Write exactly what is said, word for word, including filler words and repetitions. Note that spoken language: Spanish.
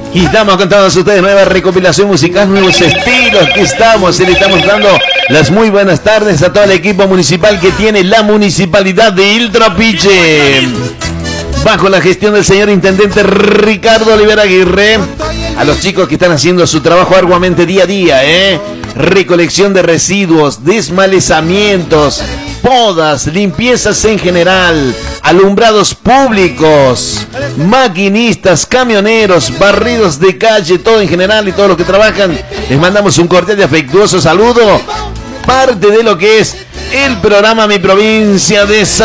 Y estamos con todos ustedes, nueva recopilación musical, nuevos estilos. Aquí estamos y le estamos dando las muy buenas tardes a todo el equipo municipal que tiene la municipalidad de Il Trapiche, bajo la gestión del señor intendente Ricardo Olivera Aguirre. A los chicos que están haciendo su trabajo arduamente día a día, ¿eh? Recolección de residuos, desmalezamientos, podas, limpiezas en general, alumbrados públicos, maquinistas, camioneros, barridos de calle, todo en general y todos los que trabajan. Les mandamos un cordial y afectuoso saludo, parte de lo que es el programa Mi Provincia de San